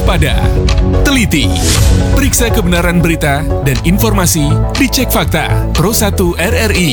waspada, teliti, periksa kebenaran berita dan informasi di Cek Fakta Pro 1 RRI.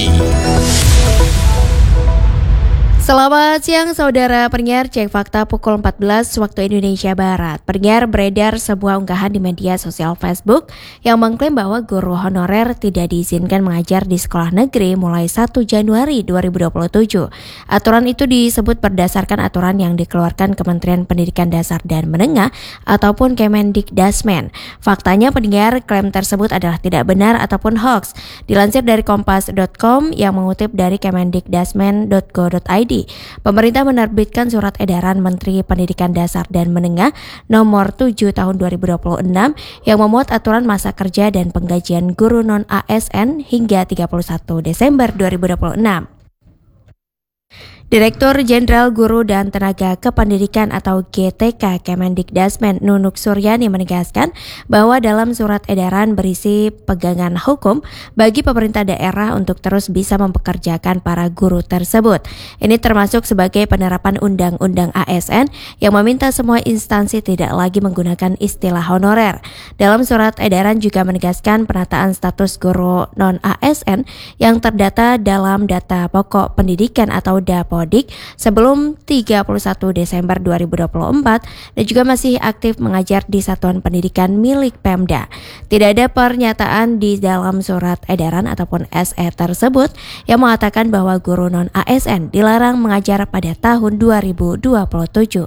Selamat siang saudara pendengar Cek Fakta pukul 14 waktu Indonesia Barat. Pendengar, beredar sebuah unggahan di media sosial Facebook yang mengklaim bahwa guru honorer tidak diizinkan mengajar di sekolah negeri mulai 1 Januari 2027. Aturan itu disebut berdasarkan aturan yang dikeluarkan Kementerian Pendidikan Dasar dan Menengah ataupun Kemendikdasmen. Faktanya pendengar, klaim tersebut adalah tidak benar ataupun hoax. Dilansir dari kompas.com yang mengutip dari kemendikdasmen.go.id. Pemerintah menerbitkan surat edaran Menteri Pendidikan Dasar dan Menengah nomor 7 tahun 2026 yang memuat aturan masa kerja dan penggajian guru non-ASN hingga 31 Desember 2026. Direktur Jenderal Guru dan Tenaga Kependidikan atau GTK Kemendikdasmen Nunuk Suryani menegaskan bahwa dalam surat edaran berisi pegangan hukum bagi pemerintah daerah untuk terus bisa mempekerjakan para guru tersebut. Ini termasuk sebagai penerapan Undang-Undang ASN yang meminta semua instansi tidak lagi menggunakan istilah honorer. Dalam surat edaran juga menegaskan penataan status guru non-ASN yang terdata dalam data pokok pendidikan atau DAPODIK sebelum 31 Desember 2024 dan juga masih aktif mengajar di satuan pendidikan milik Pemda. Tidak ada pernyataan di dalam surat edaran ataupun SE tersebut yang mengatakan bahwa guru non-ASN dilarang mengajar pada tahun 2027.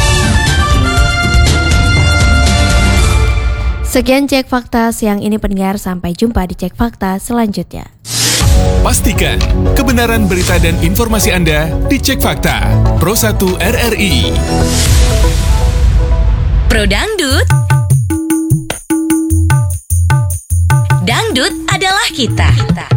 Sekian Cek Fakta siang ini pendengar, sampai jumpa di Cek Fakta selanjutnya. Pastikan kebenaran berita dan informasi Anda di Cek Fakta Pro 1 RRI. Pro Dangdut. Dangdut adalah kita.